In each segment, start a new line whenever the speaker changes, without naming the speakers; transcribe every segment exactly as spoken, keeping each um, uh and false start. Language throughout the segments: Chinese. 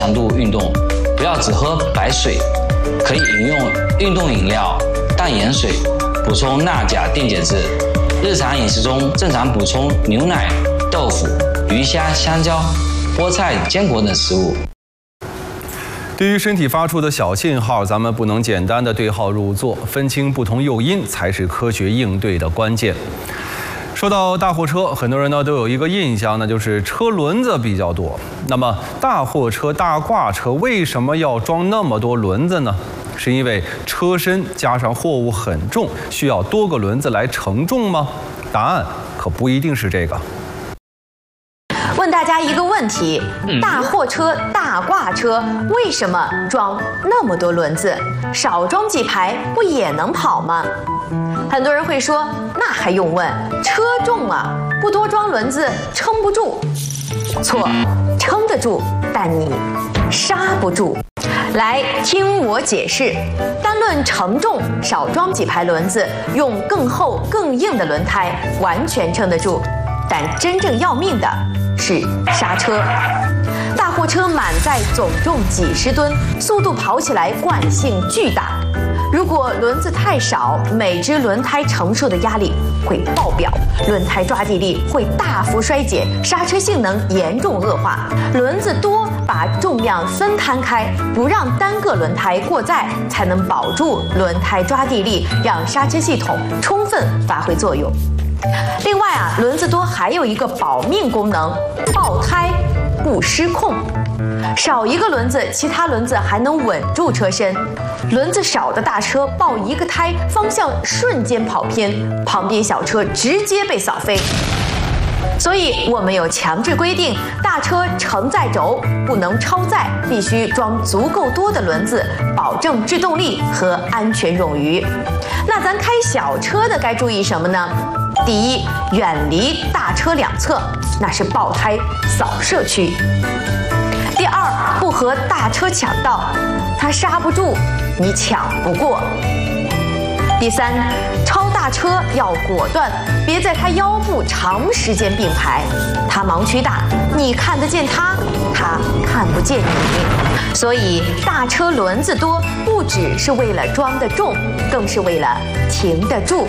强度运动，不要只喝白水，可以饮用运动饮料、淡盐水，补充钠、钾、电解质。日常饮食中正常补充牛奶、豆腐、鱼虾、香蕉、菠菜、坚果等食物。
对于身体发出的小信号，咱们不能简单的对号入座，分清不同诱因才是科学应对的关键。说到大货车，很多人呢都有一个印象，那就是车轮子比较多。那么大货车、大挂车为什么要装那么多轮子呢？是因为车身加上货物很重，需要多个轮子来承重吗？答案可不一定是这个。
问大家一个问题：大货车、大挂车为什么装那么多轮子？少装几排不也能跑吗？很多人会说，那还用问？车重啊，不多装轮子撑不住。错，撑得住，但你刹不住。来听我解释。单论承重，少装几排轮子，用更厚、更硬的轮胎，完全撑得住。但真正要命的 是刹车，大货车满载总重几十吨，速度跑起来惯性巨大。如果轮子太少，每只轮胎承受的压力会爆表，轮胎抓地力会大幅衰减，刹车性能严重恶化。轮子多，把重量分摊开，不让单个轮胎过载，才能保住轮胎抓地力，让刹车系统充分发挥作用。 另外啊，轮子多还有一个保命功能，爆胎不失控。少一个轮子，其他轮子还能稳住车身。轮子少的大车爆一个胎，方向瞬间跑偏，旁边小车直接被扫飞。所以我们有强制规定，大车承载轴不能超载，必须装足够多的轮子，保证制动力和安全冗余。那咱开小车的该注意什么呢？ 第一，远离大车两侧，那是爆胎扫射区。第二，不和大车抢道，它刹不住，你抢不过。第三，超大车要果断，别在它腰部长时间并排，它盲区大，你看得见它，它看不见你。所以大车轮子多，不只是为了装得重，更是为了停得住。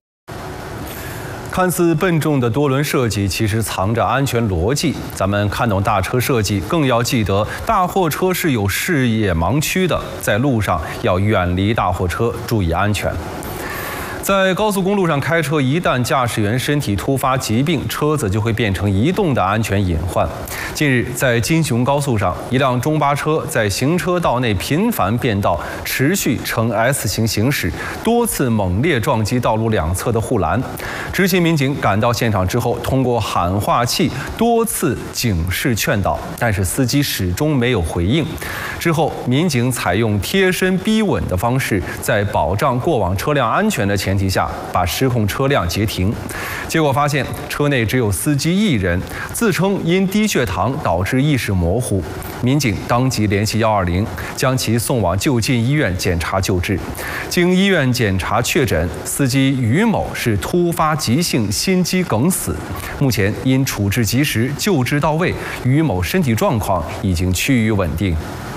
看似笨重的多轮设计，其实藏着安全逻辑。咱们看懂大车设计，更要记得大货车是有视野盲区的，在路上要远离大货车，注意安全。 在高速公路上开车，一旦驾驶员身体突发疾病，车子就会变成移动的安全隐患。近日，在金雄高速上，一辆中巴车在行车道内频繁变道，持续呈 S 型行驶，多次猛烈撞击道路两侧的护栏。执勤民警赶到现场之后，通过喊话器多次警示劝导，但是司机始终没有回应。之后，民警采用贴身逼稳的方式，在保障过往车辆安全的前提 前提下，把失控车辆截停，结果发现车内只有司机一人，自称因低血糖导致意识模糊。民警当即联系一二零，将其送往就近医院检查救治。经医院检查确诊，司机于某是突发急性心肌梗死。目前因处置及时、救治到位，于某身体状况已经趋于稳定。